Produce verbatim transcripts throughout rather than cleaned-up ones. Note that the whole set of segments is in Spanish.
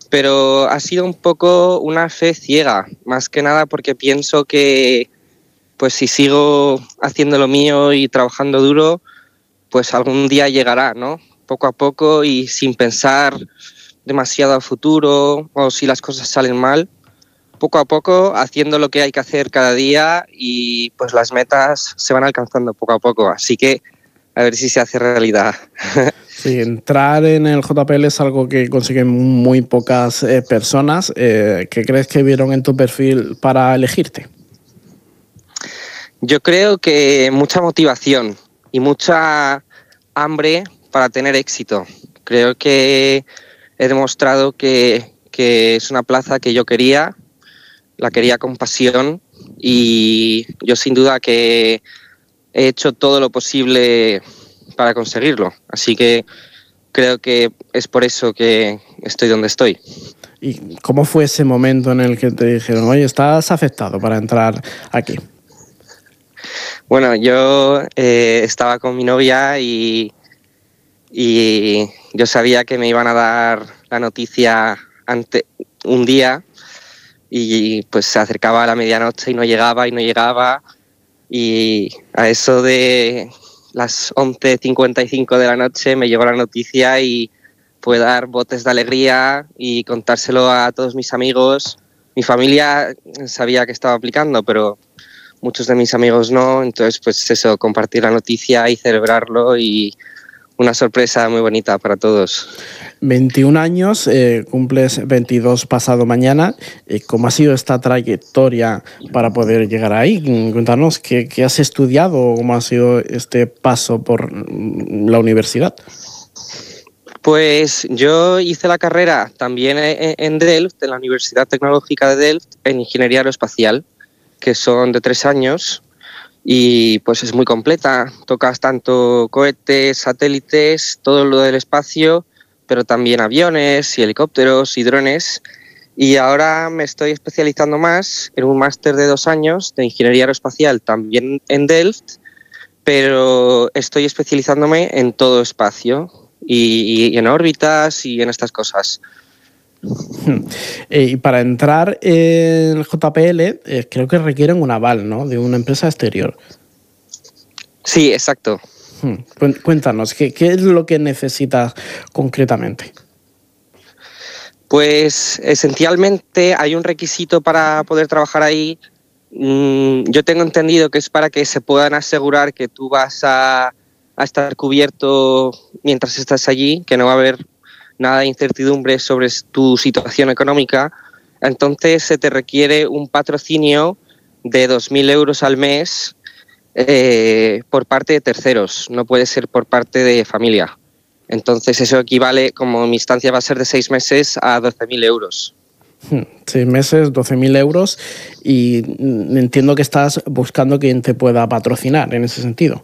pero ha sido un poco una fe ciega, más que nada porque pienso que pues si sigo haciendo lo mío y trabajando duro, pues algún día llegará, ¿no? Poco a poco y sin pensar demasiado a futuro o si las cosas salen mal, poco a poco haciendo lo que hay que hacer cada día y pues las metas se van alcanzando poco a poco, así que a ver si se hace realidad. Sí, entrar en el J P L es algo que consiguen muy pocas eh, personas. Eh, ¿Qué crees que vieron en tu perfil para elegirte? Yo creo que mucha motivación y mucha hambre para tener éxito. Creo que he demostrado que, que es una plaza que yo quería, la quería con pasión y yo sin duda que he hecho todo lo posible para conseguirlo. Así que creo que es por eso que estoy donde estoy. ¿Y cómo fue ese momento en el que te dijeron, oye, estás afectado para entrar aquí? Bueno, yo eh, estaba con mi novia y, y yo sabía que me iban a dar la noticia ante, un día y pues se acercaba a la medianoche y no llegaba y no llegaba y a eso de las once cincuenta y cinco de la noche me llegó la noticia y fue dar botes de alegría y contárselo a todos mis amigos. Mi familia sabía que estaba aplicando, pero muchos de mis amigos no, entonces pues eso, compartir la noticia y celebrarlo y una sorpresa muy bonita para todos. veintiún años, eh, cumples veintidós pasado mañana. Eh, ¿Cómo ha sido esta trayectoria para poder llegar ahí? Cuéntanos, ¿qué, qué has estudiado? ¿Cómo ha sido este paso por la universidad? Pues yo hice la carrera también en Delft, en la Universidad Tecnológica de Delft, en Ingeniería Aeroespacial, que son de tres años y pues es muy completa. Tocas tanto cohetes, satélites, todo lo del espacio, pero también aviones y helicópteros y drones. Y ahora me estoy especializando más en un máster de dos años de Ingeniería Aeroespacial, también en Delft, pero estoy especializándome en todo espacio y, y en órbitas y en estas cosas. Eh, y para entrar en el J P L eh, creo que requieren un aval, ¿no?, de una empresa exterior. Sí, exacto. Cuéntanos, ¿qué, qué es lo que necesitas concretamente? Pues esencialmente hay un requisito para poder trabajar ahí. Mm, yo tengo entendido que es para que se puedan asegurar que tú vas a, a estar cubierto mientras estás allí, que no va a haber nada de incertidumbre sobre tu situación económica. Entonces se te requiere un patrocinio de dos mil euros al mes eh, por parte de terceros, no puede ser por parte de familia. Entonces eso equivale, como mi estancia va a ser de seis meses, a doce mil euros. Seis meses, doce mil euros, y entiendo que estás buscando quien te pueda patrocinar en ese sentido.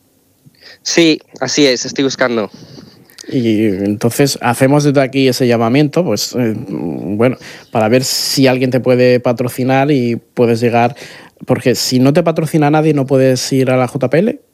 Sí, así es, estoy buscando. Y entonces hacemos desde aquí ese llamamiento, pues eh, bueno, para ver si alguien te puede patrocinar y puedes llegar, porque si no te patrocina nadie no puedes ir a la J P L.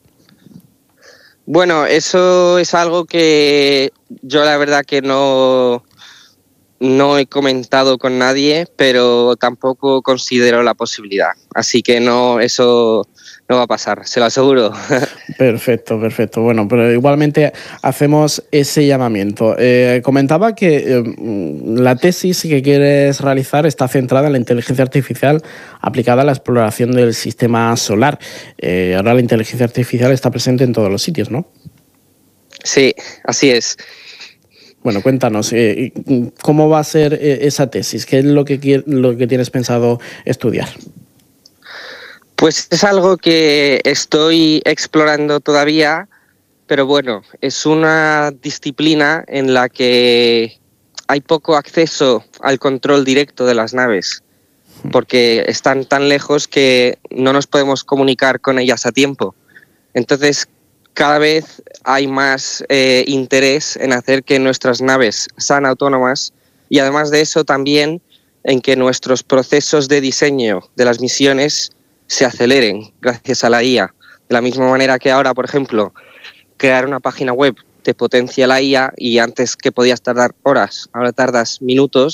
Bueno, eso es algo que yo la verdad que no, no he comentado con nadie, pero tampoco considero la posibilidad. Así que no, eso no va a pasar, se lo aseguro. Perfecto, perfecto. Bueno, pero igualmente hacemos ese llamamiento. Eh, comentaba que eh, la tesis que quieres realizar está centrada en la inteligencia artificial aplicada a la exploración del sistema solar. Eh, ahora la inteligencia artificial está presente en todos los sitios, ¿no? Sí, así es. Bueno, cuéntanos, eh, ¿cómo va a ser esa tesis? ¿Qué es lo que, lo que tienes pensado estudiar? Pues es algo que estoy explorando todavía, pero bueno, es una disciplina en la que hay poco acceso al control directo de las naves, porque están tan lejos que no nos podemos comunicar con ellas a tiempo. Entonces, cada vez hay más eh, interés en hacer que nuestras naves sean autónomas y además de eso también en que nuestros procesos de diseño de las misiones se aceleren gracias a la I A. De la misma manera que ahora, por ejemplo, crear una página web te potencia la I A y antes que podías tardar horas, ahora tardas minutos.